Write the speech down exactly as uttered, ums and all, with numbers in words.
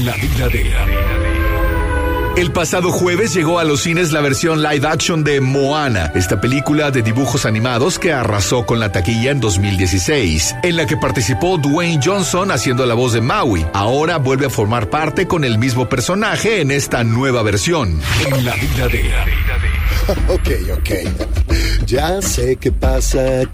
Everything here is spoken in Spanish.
En la vida de... El pasado jueves llegó a los cines la versión live action de Moana, esta película de dibujos animados que arrasó con la taquilla en dos mil dieciséis, en la que participó Dwayne Johnson haciendo la voz de Maui. Ahora vuelve a formar parte con el mismo personaje en esta nueva versión. En la vida de... Ok, ok. Ya sé qué pasa.